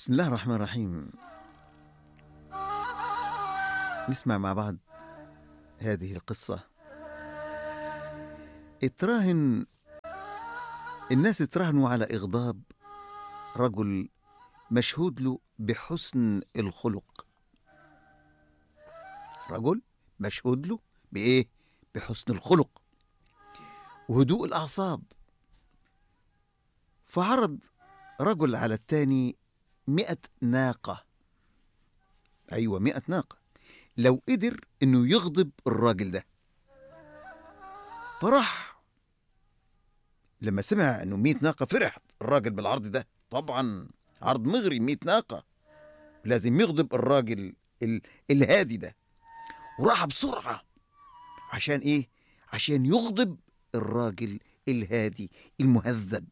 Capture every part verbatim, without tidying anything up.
بسم الله الرحمن الرحيم. نسمع مع بعض هذه القصة. اتراهن الناس اتراهنوا على إغضاب رجل مشهود له بحسن الخلق. رجل مشهود له بإيه؟ بحسن الخلق وهدوء الأعصاب. فعرض رجل على التاني مئة ناقة. أيوة مئة ناقة لو قدر إنه يغضب الراجل ده. فراح لما سمع إنه مئة ناقة فرح الراجل بالعرض ده. طبعا عرض مغري، مئة ناقة لازم يغضب الراجل ال... الهادي ده. وراح بسرعة عشان إيه؟ عشان يغضب الراجل الهادي المهذب.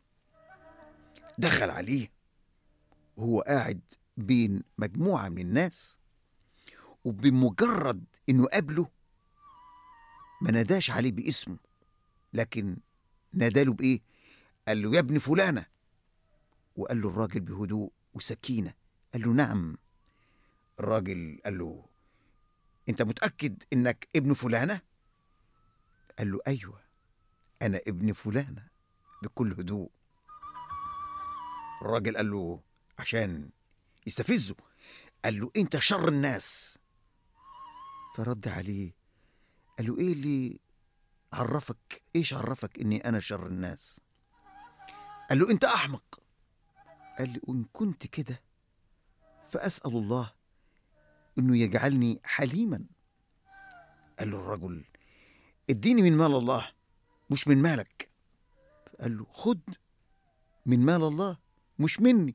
دخل عليه وهو قاعد بين مجموعة من الناس، وبمجرد إنه قابله ما ناداش عليه باسمه، لكن ناداله بإيه؟ قال له يا ابن فلانة. وقال له الراجل بهدوء وسكينة، قال له نعم. الراجل قال له أنت متأكد إنك ابن فلانة؟ قال له أيوة أنا ابن فلانة، بكل هدوء. الراجل قال له عشان يستفزه قال له أنت شر الناس. فرد عليه قال له إيه اللي عرفك؟ إيش عرفك إني أنا شر الناس؟ قال له أنت أحمق. قال لي وإن كنت كده فأسأل الله إنه يجعلني حليما. قال له الرجل اديني من مال الله مش من مالك. قال له خد من مال الله مش مني،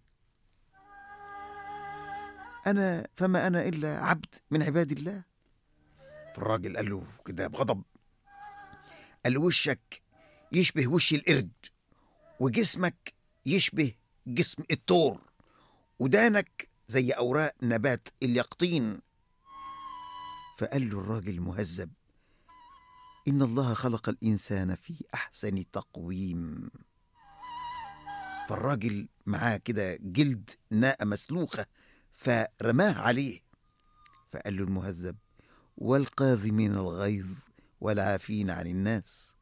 أنا فما أنا إلا عبد من عباد الله. فالراجل قال له كده بغضب، قال له وشك يشبه وش القرد، وجسمك يشبه جسم الثور، ودانك زي أوراق نبات اليقطين. فقال له الراجل المهذب إن الله خلق الإنسان في أحسن تقويم. فالراجل معاه كده جلد ناقة مسلوخة فرماه عليه. فقال له المهذب والقاذمين الغيظ والعافين عن الناس.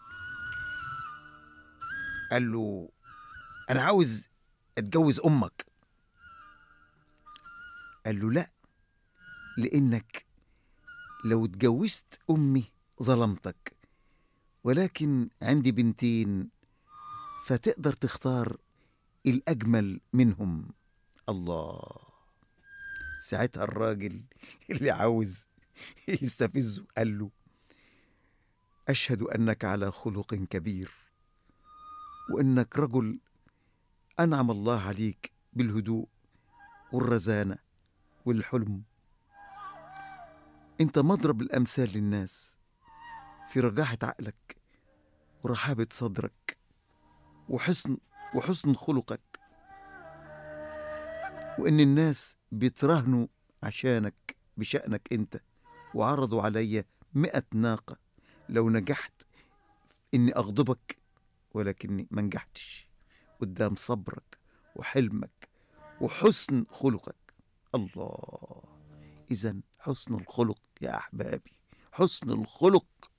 قال له أنا عاوز أتجوز أمك. قال له لا، لأنك لو اتجوزت أمي ظلمتك، ولكن عندي بنتين فتقدر تختار الأجمل منهم. الله. ساعتها الراجل اللي عاوز يستفزه قال له أشهد أنك على خلق كبير، وأنك رجل أنعم الله عليك بالهدوء والرزانة والحلم. أنت مضرب الأمثال للناس في رجاحة عقلك ورحابة صدرك وحسن وحسن خلقك، وإن الناس بيتراهنوا عشانك بشأنك أنت، وعرضوا علي مئة ناقة لو نجحت إني أغضبك، ولكني ما نجحتش قدام صبرك وحلمك وحسن خلقك. الله. إذن حسن الخلق يا أحبابي، حسن الخلق